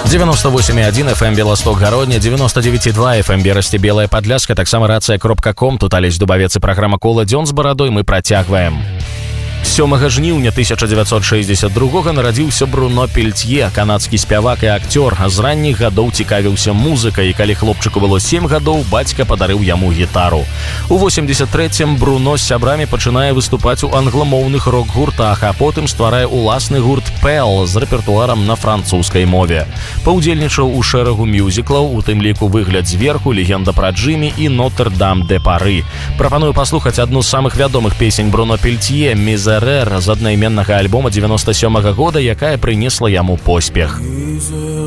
98,1 FM Белосток Гародня, 99,2 FM Берасці Белая Падляшка, таксама рацыя.ком. Тут Алесь Дубавец і праграма «Кола дзён з барадой». Мы працягваем. 7 жніўня 1962 нарадзіўся Бруно Пельтье, канадскі спявак і акцёр. З ранніх гадоў цікавіўся музыкай, і калі хлопчыку было 7 гадоў, бацька падарыў яму гітару. У 83-м Бруно з сябрамі пачынае выступаць у англамоўных рок-гуртах, а потым стварае уласны гурт «Пэл» з рэпертуарам на французскай мове. Паўдзельнічаў у шэрагу мюзіклаў, у тым ліку «Выгляд зверху», «Легенда пра Джиммі» і «Нотр-Дам де Пары». Прапаную паслухаць адну з самых вядомых песень Бруно Пельтье «Мизерер» з аднайменнага альбома 97-го года, якая прынесла яму поспех.